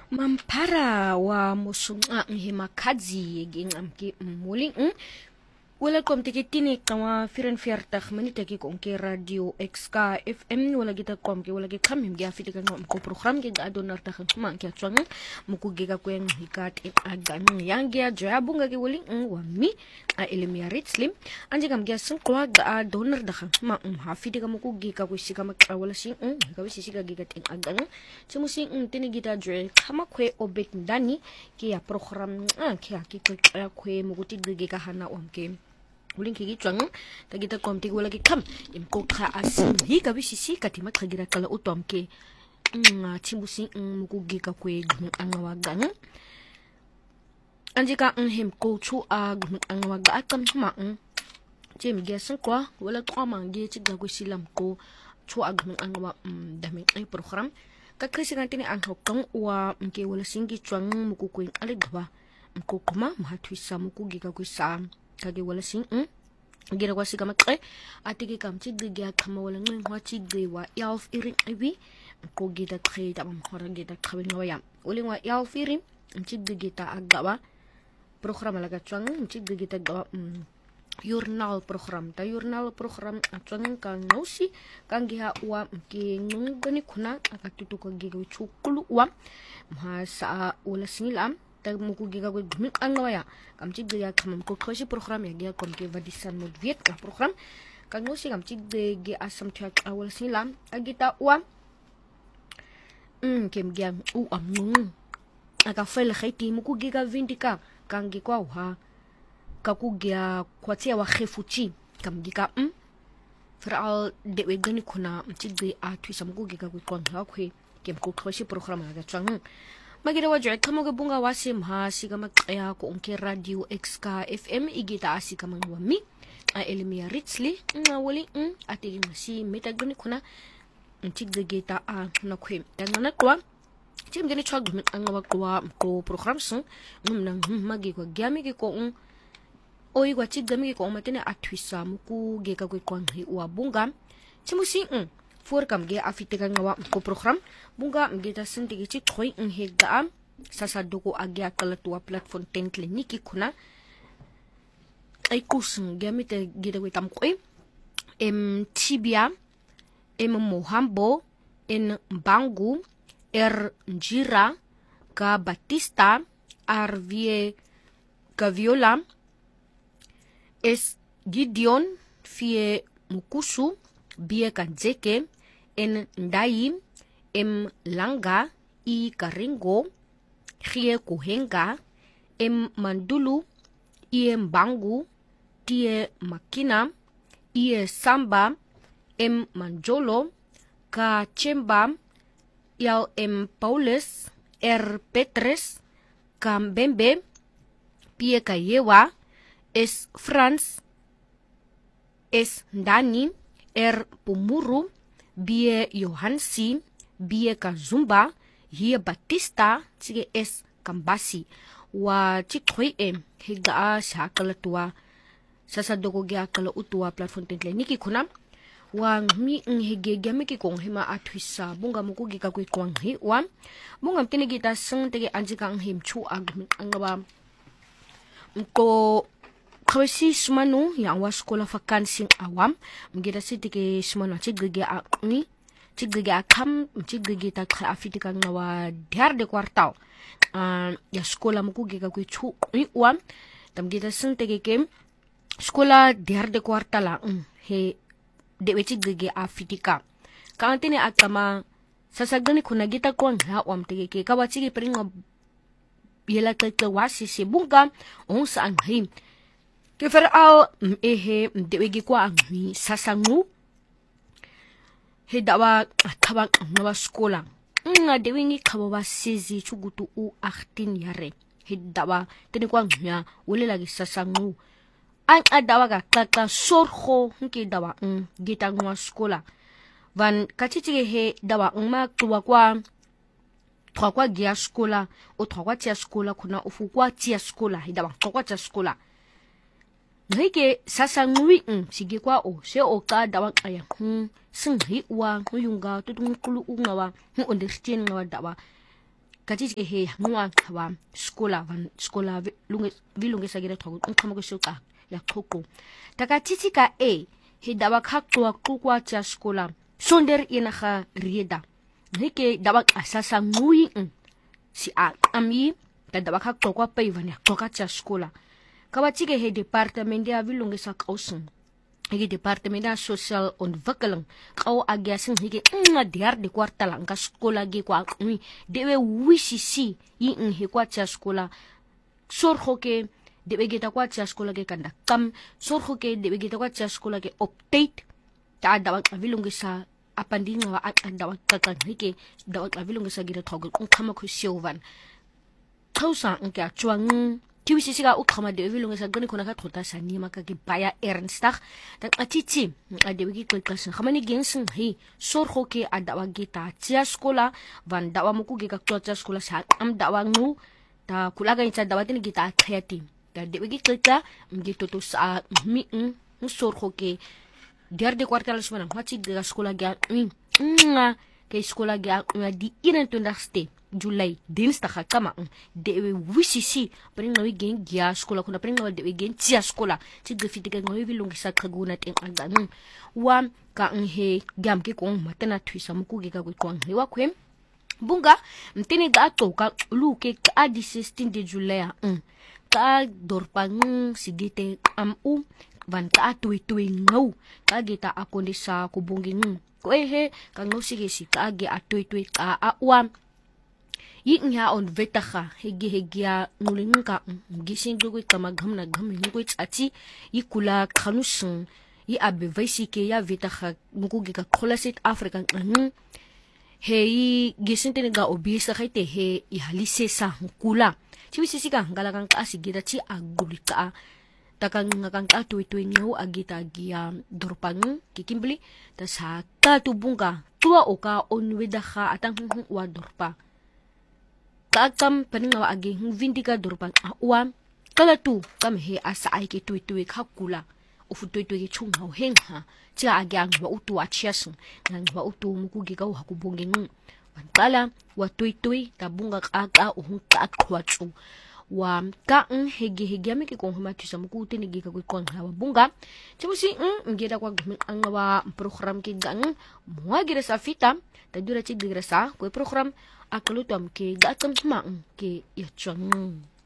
Mampara wa musunga ngimakhazi ngingamki muli welcome tikitini kama 44 minute ki konke radio XK FM wala kita komke wala ki khamim gi afiti kan ko program gi adonar ta khuma ki atwang mukuge ka kwen hikat agan yangi ajabunga ki wali wa mi a elimia ritslim anje kam gi sun kwa ga adonar da khuma hafiti ka mukuge ka kusika makawala sin ka wisisi ka gi ka tin agan chimusi tini gita dre khama kwe obet ndani ki ya program ki ka kwe mukuti gi ka hana omke uling kiki twang ta kita komti wala ki kam im ko kha asim hi ka bisisi ka tima khagira kala utom ke chimbusi mukugi ka kwe angawa gang anjika him ko chu angawa ga kam ma jem gesan kwa wala to mangi chi ga silam ko chu angawa dami ai program ka kasi ngantini ang hokang wa mke wala singi twang mukukuin aligwa mko kuma mahatwisa mukugi ka kwisa kage wala sing gira kwa sika makre atiki kam chi gya khama wala ngin wa chi wa yalf irin ibi ko gita kre ta bam hora gita khawin ngawaya uling wa yalf irin chi gita agawa program laga twang chi gita gawa journal program atwang kan nausi kan giha wa ki ngani kuna akatutu ko giga chukulu wa sa wala singilam ta mukugi ka gumik angawaya kamchi gya kamam ko khoshi program ya gya kom ke vadisan mod viet ka program kan no si kamchi ge asam thak awal silam agita wa kem gya aka fel khaiti mukugi ka vindika kan gi kwa ha ka ku gya kwatia wa khefuchi kam gi ka veral de we gani kuna mchi ge atwisa mukugi ka ku kon ha khwe kem ko khoshi program ga chang Magira wajah kamu gabunga wasim ha si kama kaya ko onke radio XK FM igita asi kama wami a elimia ritsli wali ati si metagoni kuna ntik gita a nakwe tangana kwa tim gani chag ang wakwa ko program sun nang magi ko gyami ko oi kwa chigami ko matene atwisa muku geka ko kwangi wa bunga chimusi for kam ge afite kan ngawa ko program bunga mgeta sentigi chi khoi hega sasa doko agya kala tua platform tentle niki kuna ai kusung gamite gida wetam koi tibia mohambo en bangu njira ka batista arvie gaviola es gideon fie mukusu bie kanzeke en ndai langa i karingo khie kuhenga mandulu i bangu tie makina i samba manjolo ka chemba yal paulus petres kambembe pie kayewa es france es ndani pumuru bie Johansi bie Kazumba hie Batista sige es Kambasi wa chikhoy higa sakala tua sasadoko gya kala utua platform tentle niki kuna wa mi hige gyami ki kong hima atwisa bunga mukugi ka kwi kwang hi wa bunga tinigita sung tege anjika him chu angaba ko Kawasi sumanu yang was sekolah vakansi awam mgira sitike sumanu cigege akam cigege ta afiti kan nawa de kwartal ya sekolah muku gega ku chu iwam tam gita sentege kem sekolah de kwartal he de cigege afitika kantene akama sasagani kuna gita kwang ha wam tege kawachigi peringa yela teke wasi se bunga on sa anghim Kefer al dewegi kwa angwi sasangu he dawa tabang nawa sekolah dewengi kabawa sezi chugutu 18 yare he dawa tene kwa ngya wole lagi sasangu ang adawa ga kaka sorho nke dawa gita ngwa sekolah van kachichige he dawa ma tuwa kwa gia sekolah o kwa tia sekolah kuna ufu kwa tia sekolah he dawa kwa tia sekolah Nike sasa ngui sige kwa se o ka dawa aya sing hi wa nguyunga tutung kulu ngawa understand ngawa dawa katiti he ngwa wa skola van skola vilungisa gere thogo nkhama ko shuka ya khoko takatiti ka he daba khaqwa qukwa tsa skola sonder ina ga rieda hike daba asasa ngui si a ami ta daba khaqwa pa ivani qoka tsa skola kawatike he department ya vilungisa kausen hige departement ya social ontwikkeling kau agiasing hige derde kwartal ang skola gi kwa dewe wisisi yi he kwa tsa skola sorgo ke dewe geta kwa tsa skola ke kanda kam sorgo ke dewe geta kwa tsa skola ke update ta dawa vilungisa apandinga wa dawa kakang hige dawa vilungisa gida thogo kama ko silvan kausa ang kya chuang kiwisi ga ukhama de vilungisa gani khona ka thota sani maka ke baya ernstag dan atiti adewe ki qeqashin khamani gensin hi sorgo ke adawa gita tsia skola van dawa muku ge ka tsia skola sa am dawa ngu ta kulaga insa dawa tin gita khayati ta dewe ki qeqa ngito to sa mi sorgo ke derde kwartal semana hati de skola ga ke skola ga di inen to ndaste Julai dinsdag kama de wisisi pring no gen gia skola kuna pring no de gen tia skola ti gefiti ga ngoyi vilungisa khaguna ten aganu wa ka he gam ke kong matana twisa muku ge ga kwang he wa kwem bunga mtini ga toka luke ka di 16 de Julai ka dorpang sigite van ka tuwi ngau ka gita akondisa kubungin ko he ka ngau sigesi ka ge atuwi ka awa yinya on vetaha hege ya ngulinga gising dugu kamagham na gham hingo tsati yikula khanusun yi abe vaisike ya vetaha ngugi ka kholasit african he gising tenga obisa khaite he ihalise sa kula chiwisisika ngala kan asigida chi agulika takang ngakang tuwi ngau agita gia dorpang kikimbli tasa ka tubunga tua oka on wedaha atang wa dorpa kakam paninga wa agi vindika dorpan wa kala tu kam he asa ai ke tuwi khakula ufu tuwi chung hau hengha tia agi ang wa utu achiasun nang wa utu muku gi kau hakubonge kala wa tuwi tabunga ka uhun ka kwatsu wa ka hege amike ko homa tisa muku tini gi ka ko wa bunga chibusi ngeda kwa ang wa program ki gang mo gira sa fita tadura chi gira sa ko program akalutam ke gatam ma ke ya chang